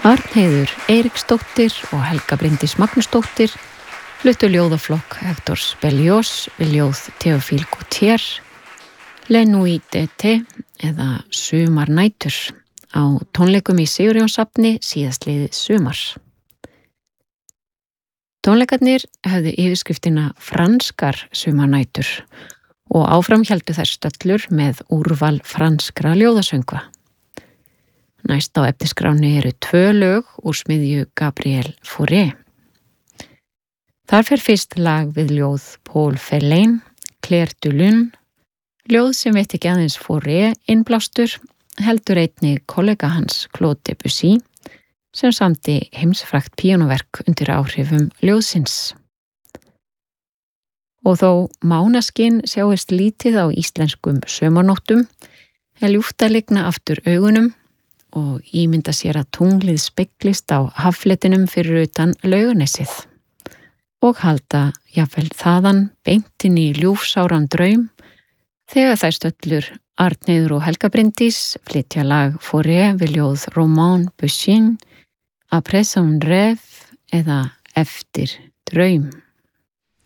Arnheiður Eiríksdóttir og Helga Bryndís Magnúsdóttir fluttu ljóðaflokk Hektors Berlioz við ljóð Théophile Gautier, La Nuit d'été eða Sumarnætur á tónleikum í Sigurjónssafni síðastliðið sumar. Tónleikarnir höfðu yfirskriftina Franskar sumarnætur og áfram héldu þær stöllur með úrval franskra ljóðasöngva. Næst á efnisskráni eru 2 lög úr smiðju Gabriel Fauré. Þar fer fyrst lag við ljóð Paul Verlaine, Clair de Lune, ljóð sem veitti ekki aðeins Fauré innblástur, heldur einnig kollega hans Claude Debussy, sem samdi heimsfrægt píanóverk undir áhrifum ljóðsins. Og þó mánaskinn sjáist lítið á íslenskum sumarnóttum, ljúft að lygna aftur augunum og ímynda sér að tunglið speglist á haffletinum fyrir utan Laugarnesið og halda jafnvel þaðan beint inn í ljúfsáran draum þegar þær stöllur Arnheiður og Helga Bryndís flytja lag Fauré við ljóð Romain Bouchin, Après un rêve eða Eftir draum.